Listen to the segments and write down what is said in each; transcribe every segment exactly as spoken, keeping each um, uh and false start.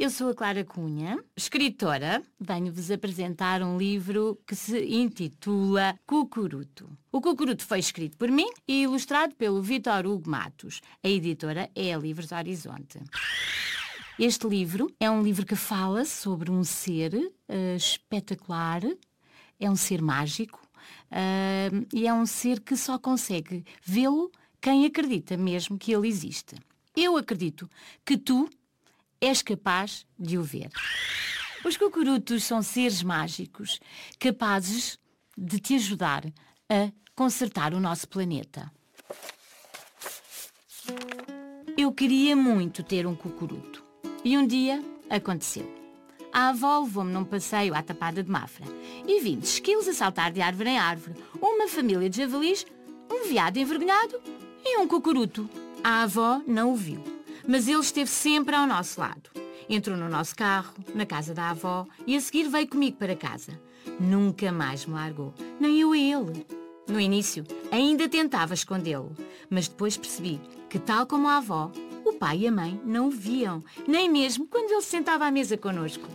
Eu sou a Clara Cunha, escritora. Venho-vos apresentar um livro que se intitula Cucuruto. O Cucuruto foi escrito por mim e ilustrado pelo Vítor Hugo Matos. A editora é a Livros Horizonte. Este livro é um livro que fala sobre um ser uh, espetacular, é um ser mágico uh, e é um ser que só consegue vê-lo quem acredita mesmo que ele existe. Eu acredito que tu és capaz de o ver. Os cucurutos são seres mágicos, capazes de te ajudar a consertar o nosso planeta. Eu queria muito ter um cucuruto. E um dia aconteceu. A avó levou-me num passeio à Tapada de Mafra e vi esquilos a saltar de árvore em árvore, uma família de javalis, um veado envergonhado e um cucuruto. A avó não o viu, mas ele esteve sempre ao nosso lado. Entrou no nosso carro, na casa da avó, e a seguir veio comigo para casa. Nunca mais me largou, nem eu a ele. No início, ainda tentava escondê-lo, mas depois percebi que, tal como a avó, o pai e a mãe não o viam, nem mesmo quando ele se sentava à mesa connosco.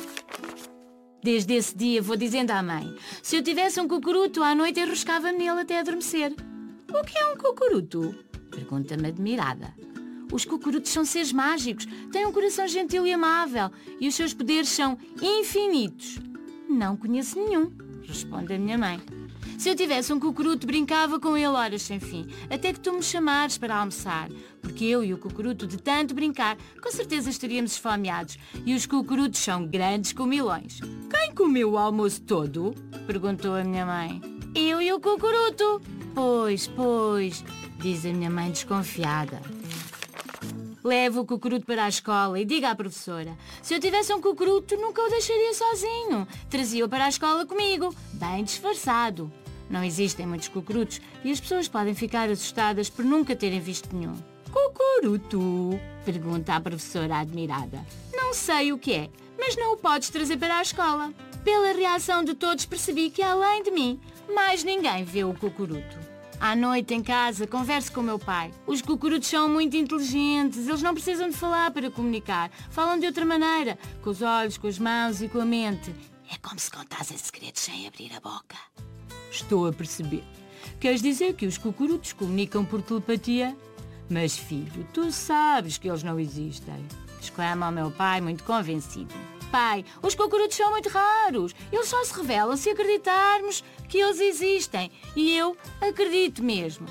Desde esse dia vou dizendo à mãe, se eu tivesse um cucuruto à noite enroscava-me nele até adormecer. O que é um cucuruto? Pergunta-me admirada. Os cucurutos são seres mágicos, têm um coração gentil e amável e os seus poderes são infinitos. Não conheço nenhum, responde a minha mãe. Se eu tivesse um cucuruto, brincava com ele horas sem fim, até que tu me chamares para almoçar, porque eu e o cucuruto, de tanto brincar, com certeza estaríamos esfomeados, e os cucurutos são grandes comilões. Quem comeu o almoço todo? Perguntou a minha mãe. Eu e o cucuruto. Pois, pois, diz a minha mãe desconfiada. Leva o cucuruto para a escola e diga à professora, se eu tivesse um cucuruto, nunca o deixaria sozinho. Trazia-o para a escola comigo, bem disfarçado. Não existem muitos cucurutos e as pessoas podem ficar assustadas por nunca terem visto nenhum. Cucuruto? Pergunta a professora admirada. Não sei o que é, mas não o podes trazer para a escola. Pela reação de todos percebi que, além de mim, mais ninguém vê o cucuruto. À noite, em casa, converso com o meu pai. Os cucurutos são muito inteligentes, eles não precisam de falar para comunicar. Falam de outra maneira, com os olhos, com as mãos e com a mente. É como se contassem segredos sem abrir a boca. Estou a perceber. Queres dizer que os cucurutos comunicam por telepatia? Mas, filho, tu sabes que eles não existem. Exclama o meu pai, muito convencido. Pai, os cucurutos são muito raros. Eles só se revelam se acreditarmos que eles existem. E eu acredito mesmo.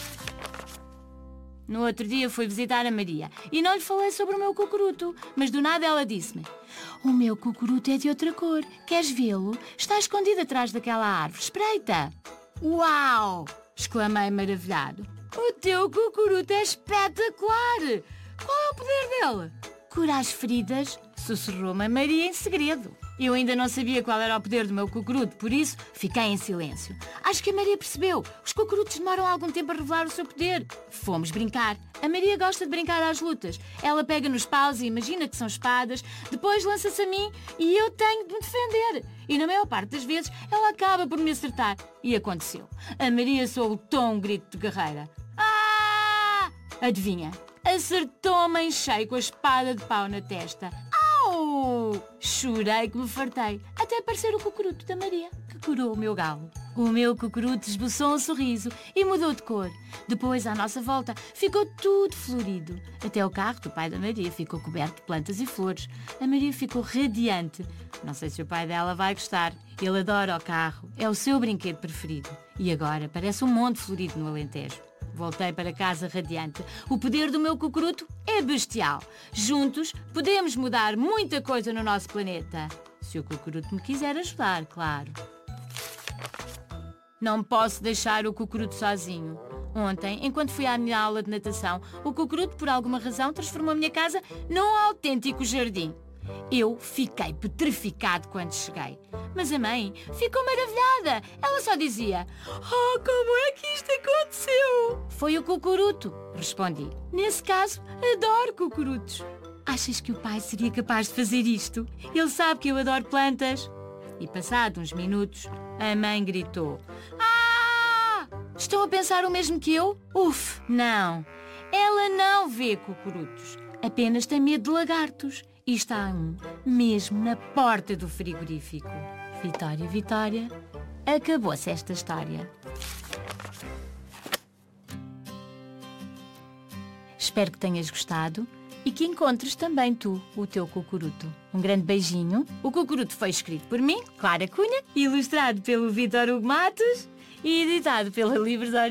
No outro dia fui visitar a Maria e não lhe falei sobre o meu cucuruto, mas do nada ela disse-me: o meu cucuruto é de outra cor. Queres vê-lo? Está escondido atrás daquela árvore. Espreita! Uau! Exclamei maravilhado. O teu cucuruto é espetacular! Qual é o poder dele? Cura as feridas, sussurrou-me a Maria em segredo. Eu ainda não sabia qual era o poder do meu cucuruto, por isso fiquei em silêncio. Acho que a Maria percebeu. Os cucurutos demoram algum tempo a revelar o seu poder. Fomos brincar. A Maria gosta de brincar às lutas. Ela pega nos paus e imagina que são espadas, depois lança-se a mim e eu tenho de me defender. E na maior parte das vezes ela acaba por me acertar. E aconteceu. A Maria soltou um grito de guerreira. Ah! Adivinha? Acertou-me em cheio com a espada de pau na testa. Au! Chorei que me fartei, até aparecer o cucuruto da Maria, que curou o meu galo. O meu cucuruto esboçou um sorriso e mudou de cor. Depois, à nossa volta, ficou tudo florido. Até o carro do pai da Maria ficou coberto de plantas e flores. A Maria ficou radiante. Não sei se o pai dela vai gostar. Ele adora o carro, é o seu brinquedo preferido. E agora parece um monte florido no Alentejo. Voltei para casa radiante. O poder do meu cucuruto é bestial. Juntos podemos mudar muita coisa no nosso planeta. Se o cucuruto me quiser ajudar, claro. Não posso deixar o cucuruto sozinho. Ontem, enquanto fui à minha aula de natação, o cucuruto, por alguma razão, transformou a minha casa num autêntico jardim. Eu fiquei petrificado quando cheguei. Mas a mãe ficou maravilhada. Ela só dizia: oh, como é que isto aconteceu? Foi o cucuruto, respondi. Nesse caso, adoro cucurutos. Achas que o pai seria capaz de fazer isto? Ele sabe que eu adoro plantas. E passados uns minutos, a mãe gritou: ah! Estão a pensar o mesmo que eu? Uf, não. Ela não vê cucurutos. apenas tem medo de lagartos e está um mesmo na porta do frigorífico. Vitória, Vitória, acabou-se esta história. Espero que tenhas gostado e que encontres também tu o teu cucuruto. Um grande beijinho. O cucuruto foi escrito por mim, Clara Cunha, ilustrado pelo Vítor Hugo Matos e editado pela Livros Originais.